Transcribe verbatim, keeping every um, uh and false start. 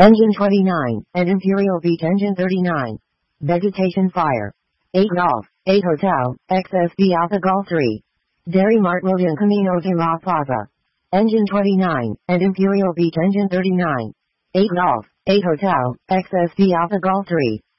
Engine twenty-nine, and Imperial Beach Engine thirty-nine. Vegetation Fire. eight Golf, eight Hotel, X S B Alpha Golf three. Dairy Mart William Camino de La Plaza. Engine twenty-nine, and Imperial Beach Engine thirty-nine. eight Golf, eight Hotel, X S B Alpha Golf three.